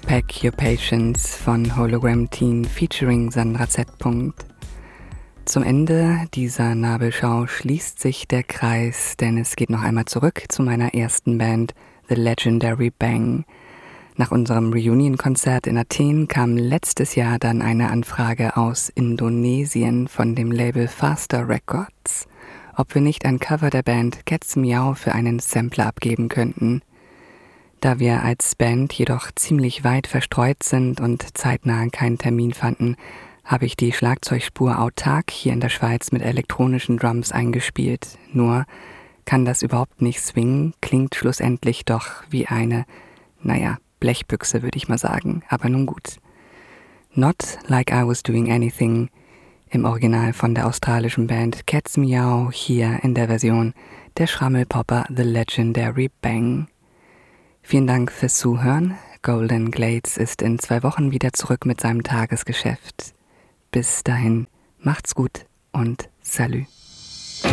Pack Your Patience von Hologram Teen featuring Sandra Z. Zum Ende dieser Nabelschau schließt sich der Kreis, denn es geht noch einmal zurück zu meiner ersten Band, The Legendary Bang. Nach unserem Reunion-Konzert in Athen kam letztes Jahr dann eine Anfrage aus Indonesien von dem Label Faster Records, ob wir nicht ein Cover der Band Cats Meow für einen Sampler abgeben könnten. Da wir als Band jedoch ziemlich weit verstreut sind und zeitnah keinen Termin fanden, habe ich die Schlagzeugspur autark hier in der Schweiz mit elektronischen Drums eingespielt. Nur kann das überhaupt nicht swingen, klingt schlussendlich doch wie eine, Blechbüchse würde ich mal sagen, aber nun gut. Not Like I Was Doing Anything, im Original von der australischen Band Cats Meow, hier in der Version der Schrammelpopper The Legendary Bang. Vielen Dank fürs Zuhören. Golden Glades ist in 2 Wochen wieder zurück mit seinem Tagesgeschäft. Bis dahin, macht's gut und Salü.